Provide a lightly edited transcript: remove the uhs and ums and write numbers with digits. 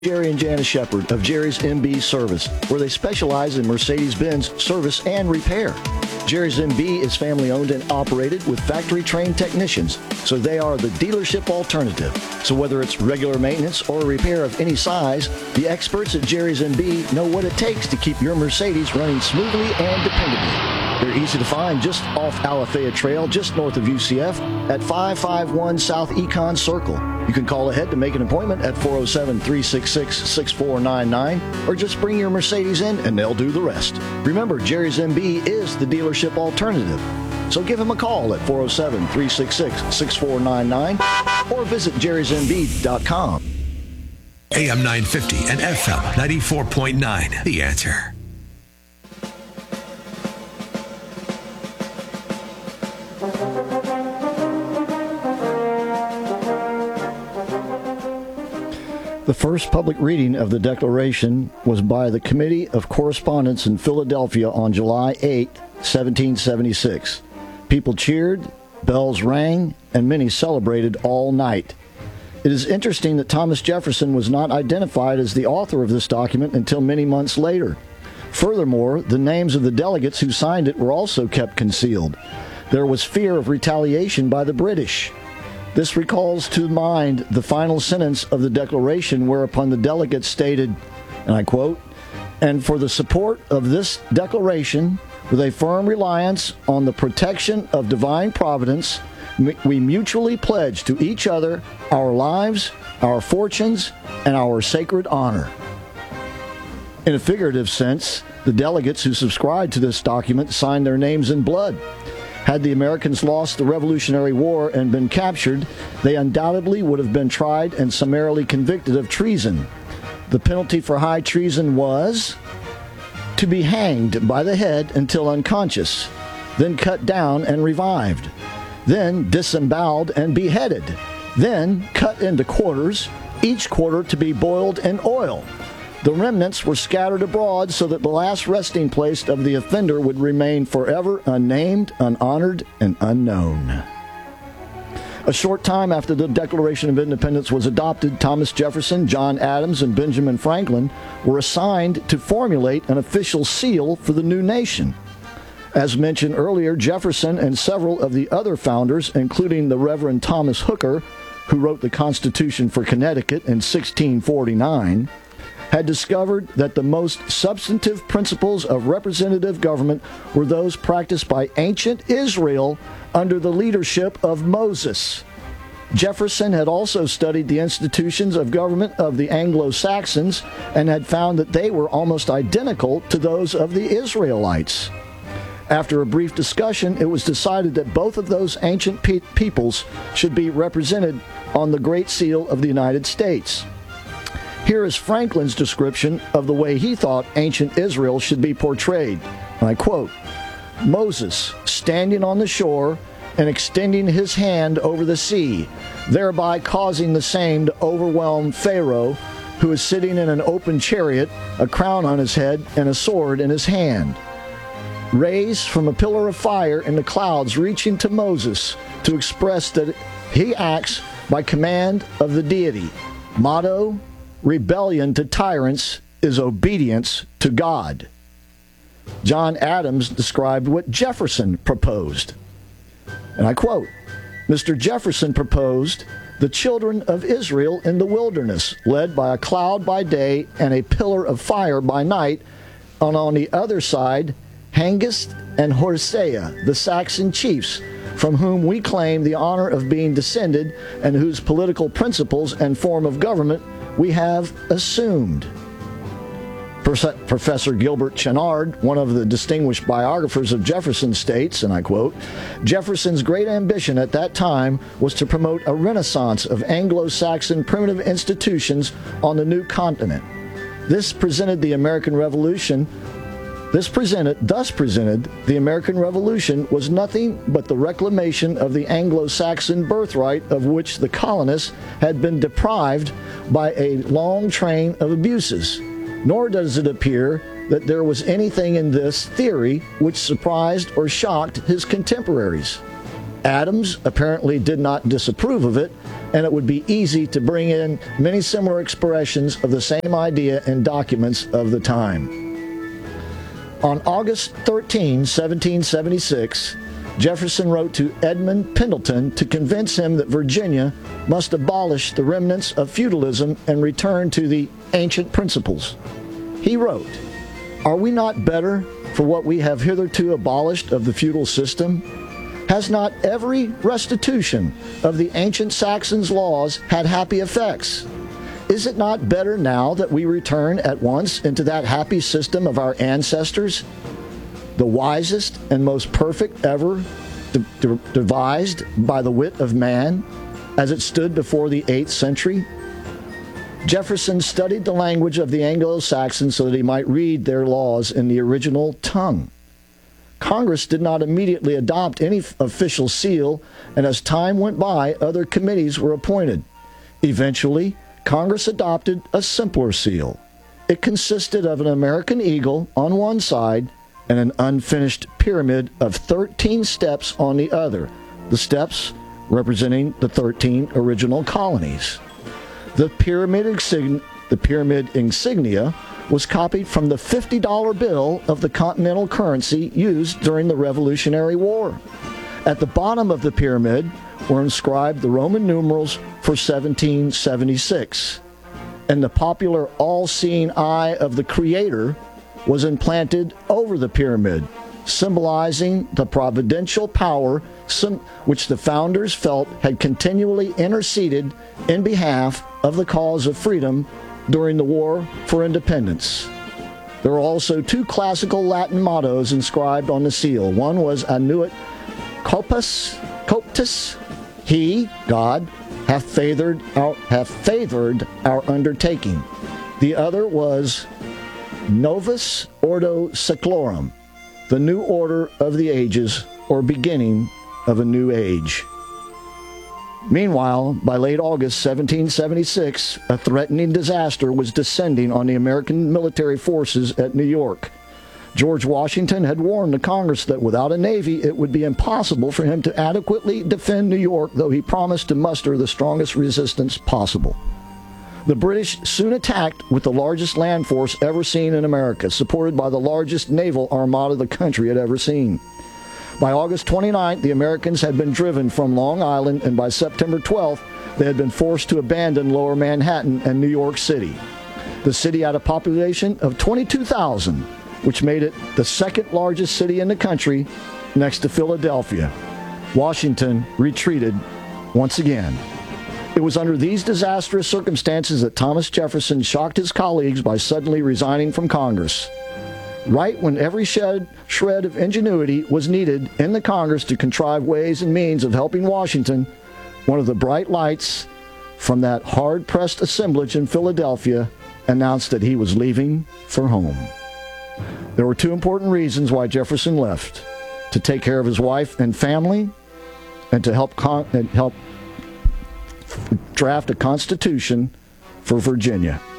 Jerry and Janice Shepard of Jerry's MB Service, where they specialize in Mercedes-Benz service and repair. Jerry's MB is family-owned and operated with factory-trained technicians, so they are the dealership alternative. So whether it's regular maintenance or repair of any size, the experts at Jerry's MB know what it takes to keep your Mercedes running smoothly and dependably. They're easy to find just off Alafaya Trail, just north of UCF, at 551 South Econ Circle. You can call ahead to make an appointment at 407-366-6499, or just bring your Mercedes in and they'll do the rest. Remember, Jerry's MB is the dealership alternative. So give him a call at 407-366-6499 or visit jerrysmb.com. AM 950 and FM 94.9, The Answer. The first public reading of the Declaration was by the Committee of Correspondence in Philadelphia on July 8, 1776. People cheered, bells rang, and many celebrated all night. It is interesting that Thomas Jefferson was not identified as the author of this document until many months later. Furthermore, the names of the delegates who signed it were also kept concealed. There was fear of retaliation by the British. This recalls to mind the final sentence of the Declaration, whereupon the delegates stated, and I quote, "And for the support of this Declaration, with a firm reliance on the protection of divine providence, we mutually pledge to each other our lives, our fortunes, and our sacred honor." In a figurative sense, the delegates who subscribed to this document signed their names in blood. Had the Americans lost the Revolutionary War and been captured, they undoubtedly would have been tried and summarily convicted of treason. The penalty for high treason was to be hanged by the head until unconscious, then cut down and revived, then disemboweled and beheaded, then cut into quarters, each quarter to be boiled in oil. The remnants were scattered abroad so that the last resting place of the offender would remain forever unnamed, unhonored, and unknown. A short time after the Declaration of Independence was adopted, Thomas Jefferson, John Adams, and Benjamin Franklin were assigned to formulate an official seal for the new nation. As mentioned earlier, Jefferson and several of the other founders, including the Reverend Thomas Hooker, who wrote the Constitution for Connecticut in 1649, had discovered that the most substantive principles of representative government were those practiced by ancient Israel under the leadership of Moses. Jefferson had also studied the institutions of government of the Anglo-Saxons and had found that they were almost identical to those of the Israelites. After a brief discussion, it was decided that both of those ancient peoples should be represented on the Great Seal of the United States. Here is Franklin's description of the way he thought ancient Israel should be portrayed. And I quote, "Moses standing on the shore and extending his hand over the sea, thereby causing the same to overwhelm Pharaoh, who is sitting in an open chariot, a crown on his head, and a sword in his hand. Rays from a pillar of fire in the clouds reaching to Moses to express that he acts by command of the deity. Motto, rebellion to tyrants is obedience to God." John Adams described what Jefferson proposed. And I quote, "Mr. Jefferson proposed the children of Israel in the wilderness, led by a cloud by day and a pillar of fire by night, and on the other side, Hengist and Hosea, the Saxon chiefs, from whom we claim the honor of being descended and whose political principles and form of government we have assumed." Professor Gilbert Chenard, one of the distinguished biographers of Jefferson, states, and I quote, "Jefferson's great ambition at that time was to promote a renaissance of Anglo-Saxon primitive institutions on the new continent. Thus presented the American Revolution was nothing but the reclamation of the Anglo-Saxon birthright of which the colonists had been deprived by a long train of abuses. Nor does it appear that there was anything in this theory which surprised or shocked his contemporaries. Adams apparently did not disapprove of it, and it would be easy to bring in many similar expressions of the same idea in documents of the time. On August 13, 1776, Jefferson wrote to Edmund Pendleton to convince him that Virginia must abolish the remnants of feudalism and return to the ancient principles. He wrote, "Are we not better for what we have hitherto abolished of the feudal system? Has not every restitution of the ancient Saxons' laws had happy effects? Is it not better now that we return at once into that happy system of our ancestors, the wisest and most perfect ever devised by the wit of man, as it stood before the 8th century?" Jefferson studied the language of the Anglo-Saxons so that he might read their laws in the original tongue. Congress did not immediately adopt any official seal, and as time went by, other committees were appointed. Eventually, Congress adopted a simpler seal. It consisted of an American eagle on one side and an unfinished pyramid of 13 steps on the other, the steps representing the 13 original colonies. The pyramid insignia was copied from the $50 bill of the continental currency used during the Revolutionary War. At the bottom of the pyramid were inscribed the Roman numerals for 1776, and the popular all-seeing eye of the Creator was implanted over the pyramid, symbolizing the providential power which the founders felt had continually interceded in behalf of the cause of freedom during the War for Independence. There are also two classical Latin mottos inscribed on the seal. One was Annuit Coptis, He, God, hath favored our undertaking. The other was Novus Ordo Seclorum, the new order of the ages, or beginning of a new age. Meanwhile, by late August 1776, a threatening disaster was descending on the American military forces at New York. George Washington had warned the Congress that without a navy, it would be impossible for him to adequately defend New York, though he promised to muster the strongest resistance possible. The British soon attacked with the largest land force ever seen in America, supported by the largest naval armada the country had ever seen. By August 29th, the Americans had been driven from Long Island, and by September 12th, they had been forced to abandon Lower Manhattan and New York City. The city had a population of 22,000, which made it the second largest city in the country, next to Philadelphia. Washington retreated once again. It was under these disastrous circumstances that Thomas Jefferson shocked his colleagues by suddenly resigning from Congress. Right when every shred of ingenuity was needed in the Congress to contrive ways and means of helping Washington, one of the bright lights from that hard-pressed assemblage in Philadelphia announced that he was leaving for home. There were two important reasons why Jefferson left: to take care of his wife and family, and to help draft a constitution for Virginia.